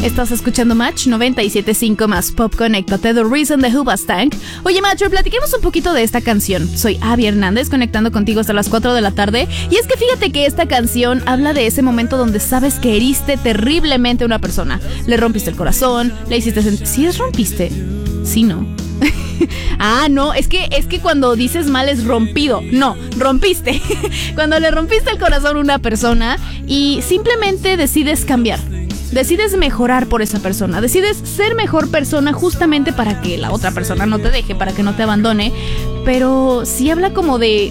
Estás escuchando Match 97.5 más Pop Conéctate, The Reason de Hoobastank. Oye, Macho, platiquemos un poquito de esta canción. Soy Abby Hernández, conectando contigo hasta las 4 de la tarde. Y es que fíjate que esta canción habla de ese momento donde sabes que heriste terriblemente a una persona. Le rompiste el corazón, le hiciste sentir... ¿Sí es rompiste? Sí, ¿no? No, es que cuando dices mal es rompido. No, rompiste. Cuando le rompiste el corazón a una persona y simplemente decides cambiar. Decides mejorar por esa persona, decides ser mejor persona justamente para que la otra persona no te deje, para que no te abandone. Pero sí habla como de